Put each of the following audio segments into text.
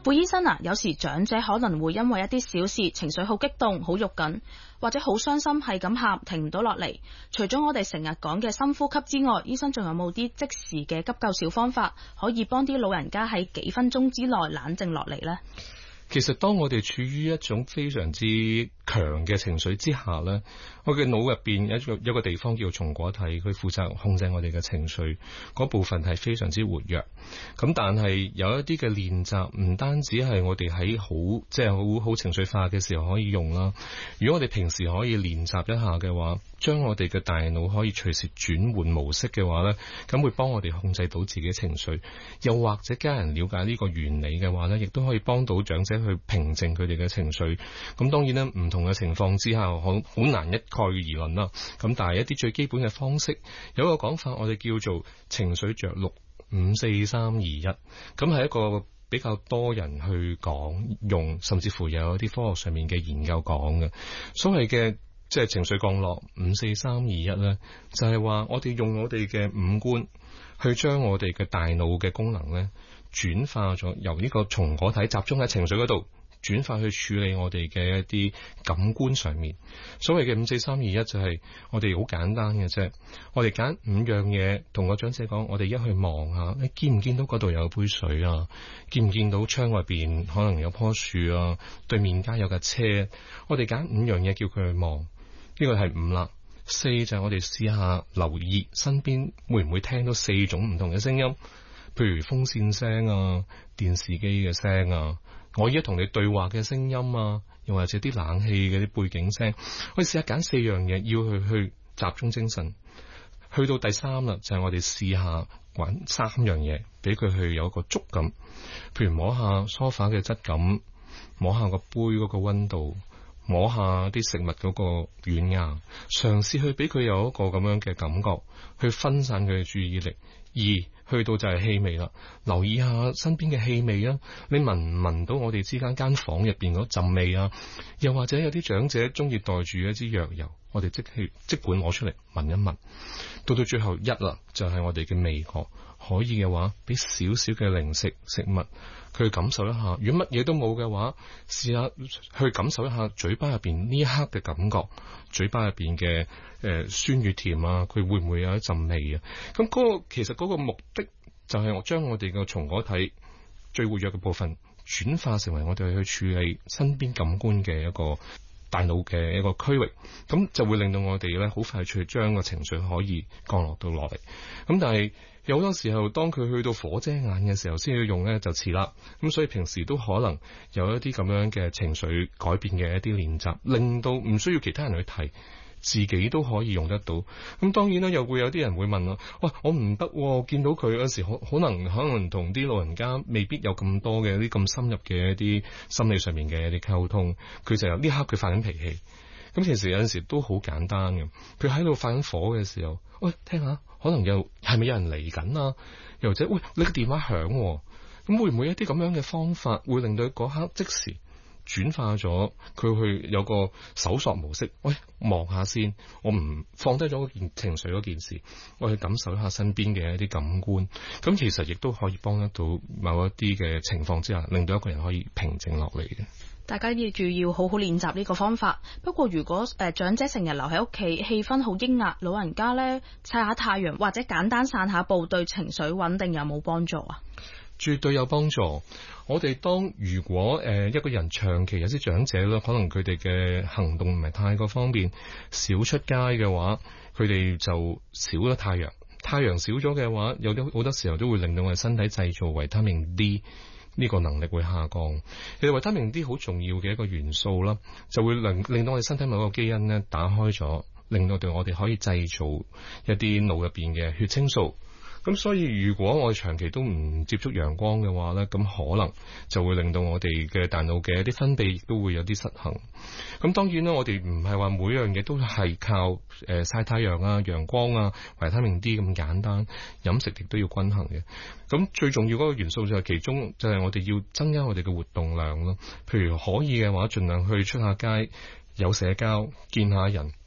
貝醫生啊，有時長者可能會因為一啲小事情緒好激動、好肉緊，或者好傷心，係咁喊，停唔到落嚟。除咗我哋成日講嘅深呼吸之外，醫生仲有冇啲即時嘅急救小方法，可以幫啲老人家喺幾分鐘之內冷靜落嚟呢？ 其實當我哋處於一種非常之強嘅情緒之下呢，我嘅腦入邊有一個地方叫松果體，佢負責控制我哋嘅情緒，嗰部分係非常之活躍。咁但係有一啲嘅練習，唔單止係我哋喺好情緒化嘅時候可以用啦。如果我哋平時可以練習一下嘅話，將我哋嘅大腦可以隨時轉換模式嘅話呢，咁會幫我哋控制到自己情緒。又或者家人了解呢個原理嘅話呢，亦都可以幫到長者去平靜佢哋嘅情緒。咁當然啦，唔同嘅情況之下，好難一概而論啦。咁但係一啲最基本嘅方式，有一個講法，我哋叫做情緒着陸5、4、3、2、1，咁係一個比較多人去講用，甚至乎有一啲科學上面嘅研究講嘅所謂嘅即係情緒降落5、4、3、2、1咧，就係話我哋用我哋嘅五官去將我哋嘅大腦嘅功能咧轉化咗，由呢個松果體集中喺情緒嗰度，轉化去處理我哋嘅一啲感官上面。所謂嘅5、4、3、2、1就係我哋好簡單嘅啫。我哋揀5樣嘢，同個長者講，我哋一去望下，你見唔見到嗰度有杯水啊？見唔見到窗外邊可能有棵樹啊？對面街有架車。我哋揀5樣嘢叫佢去望，呢個係5啦。4就係我哋試下留意身邊會唔會聽到4種唔同嘅聲音，譬如風扇聲啊、電視機嘅聲啊、我而家同你對話嘅聲音啊，又或者啲冷氣嘅啲背景聲。我哋試下揀4樣嘢，要去集中精神。去到第3啦，就係我哋試下揾3樣嘢，俾佢去有一個觸感，譬如摸下梳化嘅質感，摸下個杯嗰個溫度，摸下啲食物嗰個軟硬，嘗試去俾佢有一個咁樣嘅感覺，去分散佢嘅注意力。去到就係氣味啦，留意下身邊嘅氣味啊，你聞唔聞到我哋之間間房入邊嗰陣味啊？又或者有啲長者中意袋住一支藥油，我哋即管攞出嚟聞一聞。到最後1啦，就係我哋嘅味覺，可以嘅話俾少少嘅零食食物佢感受一下。如果乜嘢都冇嘅話，試下去感受一下嘴巴入邊呢一刻嘅感覺，嘴巴入邊嘅酸與甜啊，佢會唔會有一陣味啊？咁其實嗰個目的就係我將我哋嘅松果體最活躍嘅部分轉化成為我哋去處理身邊感官嘅一個大腦嘅一個區域，咁就會令到我哋咧好快脆將個情緒可以降落到落嚟。咁但係有好多時候，當佢去到火遮眼嘅時候，先要用咧就遲啦。咁所以平時都可能有一啲咁樣嘅情緒改變嘅一啲練習，令到唔需要其他人去提，自己都可以用得到。咁當然啦，又會有啲人會問我：哇，我唔得，見到佢嗰時可能同啲老人家未必有咁多嘅啲咁深入嘅一啲心理上面嘅一啲溝通，佢就有呢刻佢發緊脾氣。咁其實有陣時都好簡單嘅，佢喺度發緊火嘅時候，喂，聽下，可能係咪有人嚟緊啊？又或者喂，你個電話響，咁會唔會一啲咁樣嘅方法會令到嗰刻即時轉化咗佢去有個搜索模式？喂，望下先，我唔放低咗嗰件情緒嗰件事，我去感受一下身邊嘅一啲感官。咁其實亦都可以幫得到某一啲嘅情況之下，令到一個人可以平靜落嚟嘅。 大家要好好練習呢個方法。不過如果長者成日留喺屋企，氣氛好抑壓，老人家呢曬下太陽或者簡單散下步，對情緒穩定有冇幫助啊？ 絕對有幫助。我哋如果一個人長期有啲長者咧，可能佢哋嘅行動唔係太過方便，少出街嘅話，佢哋就少咗太陽。太陽少咗嘅話，有啲好多時候都會令到我哋身體製造維他命 D 呢個能力會下降。其實維他命 D 好重要嘅一個元素啦，就會令到我哋身體某個基因咧打開咗，令到我哋可以製造一啲腦入邊嘅血清素。咁所以如果我哋長期都唔接觸陽光嘅話呢，咁可能就會令到我哋嘅大腦嘅一啲分泌亦都會有啲失衡。咁當然啦，我哋唔係話每樣嘢都係靠曬太陽啊、陽光啊、維他命 D 咁簡單，飲食亦都要均衡嘅。咁最重要嗰個元素就係其中就係我哋要增加我哋嘅活動量咯。譬如可以嘅話，盡量去出下街，有社交，見下人。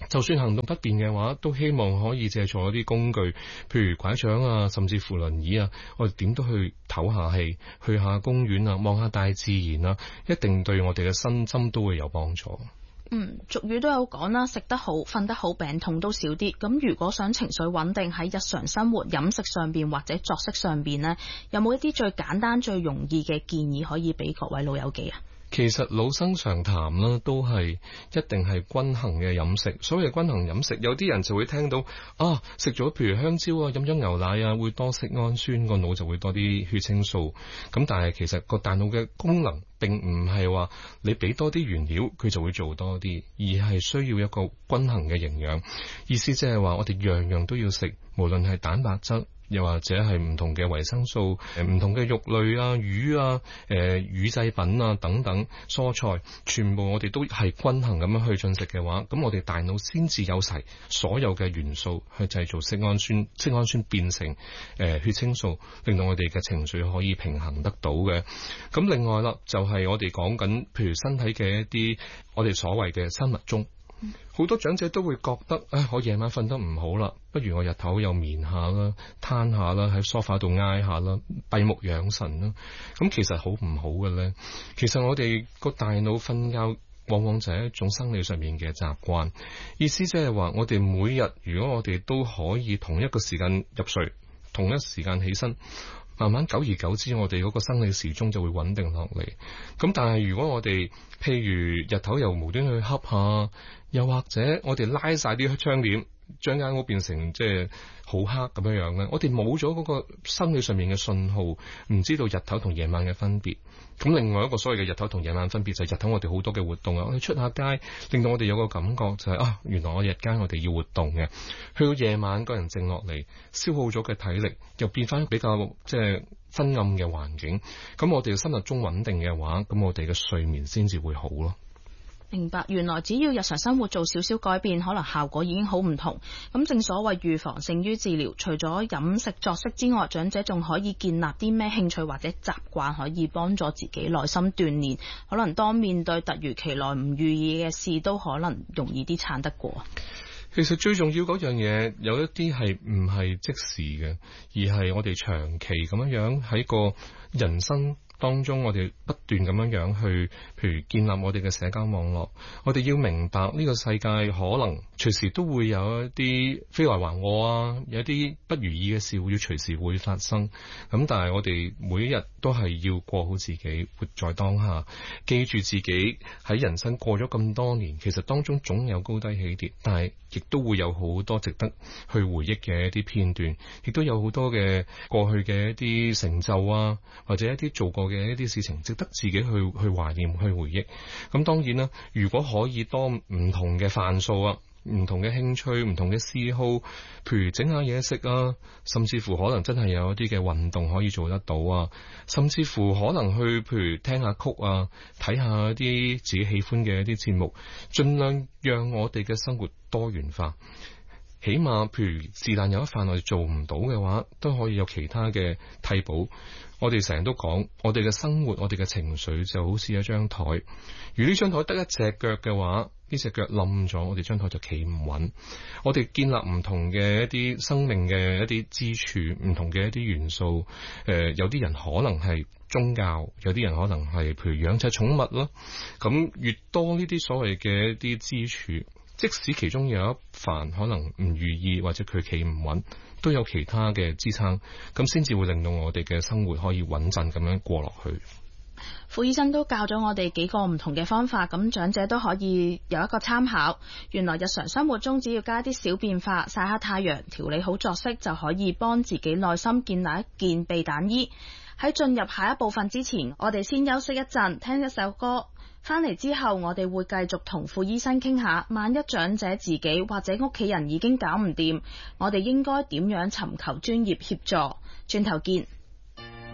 就算行動不便嘅話，都希望可以借助一啲工具，譬如拐杖啊，甚至乎輪椅啊，我哋點都去唞下氣，去下公園啊，望下大自然啊，一定對我哋嘅身心都會有幫助。 俗語都有講啦，食得好、瞓得好，病痛都少啲。咁如果想情緒穩定，喺日常生活飲食上邊或者作息上邊呢，有冇一啲最簡單、最容易嘅建議可以俾各位老友記啊？ 其實老生常談啦，都係一定係均衡嘅飲食。所謂均衡飲食，有啲人就會聽到食咗譬如香蕉啊，飲咗牛奶啊，會多色氨酸，個腦就會多啲血清素。咁但係其實個大腦嘅功能並唔係話你俾多啲原料佢就會做多啲，而係需要一個均衡嘅營養。意思即係話我哋樣樣都要食，無論係蛋白質，又或者係唔同嘅維生素，唔同嘅肉類啊、魚啊、乳製品啊等等蔬菜，全部我哋都係均衡咁樣去進食嘅話，咁我哋大腦先至有齊所有嘅元素去製造色氨酸，色氨酸變成血清素，令到我哋嘅情緒可以平衡得到嘅。咁另外啦，就係我哋講緊譬如身體嘅一啲我哋所謂嘅生物鐘。好多長者都會覺得，我夜晚瞓得唔好啦，不如我日頭又眠下啦，攤下啦，喺梳化度挨下啦，閉目養神啦。咁其實好唔好嘅呢？其實我哋個大腦瞓覺往往就係一種生理上面嘅習慣，意思即係話我哋每日如果我哋都可以同一個時間入睡，同一時間起身，慢慢久而久之，我哋嗰個生理時鐘就會穩定落嚟。咁但係如果我哋譬如日頭又無端去瞌下，又或者我哋拉晒啲窗簾，將間屋變成即係好黑咁樣樣咧，我哋冇咗嗰個生理上面嘅信號，唔知道日頭同夜晚嘅分別。咁另外一個所謂嘅日頭同夜晚分別就係日頭我哋好多嘅活動啊，我哋出下街，令到我哋有個感覺就係原來我日間我哋要活動嘅。去到夜晚個人靜落嚟，消耗咗嘅體力又變翻比較即係昏暗嘅環境。咁我哋嘅生物鐘穩定嘅話，咁我哋嘅睡眠先至會好咯。 明白，原來只要日常生活做少少改變，可能效果已經好唔同。咁正所謂預防勝於治療，除咗飲食作息之外，長者仲可以建立啲咩興趣或者習慣，可以幫助自己內心鍛煉，可能當面對突如其來唔如意嘅事，都可能容易啲撐得過。 其實最重要嗰樣嘢，有一啲係唔係即時嘅，而係我哋長期咁樣喺個人生當中，我哋不斷咁樣去，譬如建立我哋嘅社交網絡。我哋要明白呢個世界可能隨時都會有一啲飛來橫禍啊，有一啲不如意嘅事會隨時會發生。咁但係我哋每一日都係要過好自己，活在當下，記住自己喺人生過咗咁多年，其實當中總有高低起跌，但係亦都會有好多值得去回憶嘅一啲片段，亦都有好多嘅過去嘅一啲成就啊，或者一啲做過嘅一啲事情，值得自己去懷念、去回憶。咁當然啦，如果可以多唔同嘅範數啊，唔同嘅興趣、唔同嘅嗜好，譬如整下嘢食啊，甚至乎可能真係有一啲嘅運動可以做得到啊，甚至乎可能去譬如聽下曲啊，睇下一啲自己喜歡嘅一啲節目，盡量讓我哋嘅生活多元化。起碼譬如是但有一飯我哋做唔到嘅話，都可以有其他嘅替補。我哋成日都講，我哋嘅生活、我哋嘅情緒就好似一張台。如呢張台得一隻腳嘅話，呢隻腳冧咗，我哋張台就企唔穩。我哋建立唔同嘅一啲生命嘅一啲支柱，唔同嘅一啲元素。有啲人可能係宗教，有啲人可能係譬如養隻寵物咯。咁越多呢啲所謂嘅一啲支柱，即使其中有一範可能唔如意，或者佢企唔穩，都有其他嘅支撐，咁先至會令到我哋嘅生活可以穩陣咁樣過落去。 傅醫生都教咗我哋幾個唔同嘅方法，咁長者都可以有一個參考。原來日常生活中只要加啲小變化，曬下太陽，調理好作息，就可以幫自己內心建立一件避彈衣。喺進入下一部分之前，我哋先休息一陣，聽一首歌。翻嚟之後，我哋會繼續同傅醫生傾下，萬一長者自己或者屋企人已經搞唔掂，我哋應該點樣尋求專業協助？轉頭見。